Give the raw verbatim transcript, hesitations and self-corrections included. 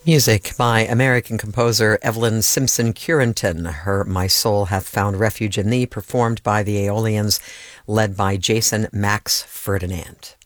Music by American composer Evelyn Simpson Curenton. Her My Soul Hath Found Refuge in Thee, performed by the Aeolians, led by Jason Max Ferdinand.